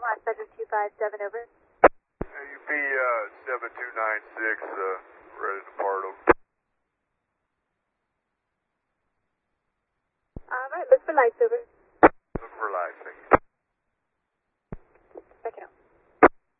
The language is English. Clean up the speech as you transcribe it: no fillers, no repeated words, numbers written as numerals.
Last Center 257, over. UP 7296, ready to depart, over. Alright, look for lights, over.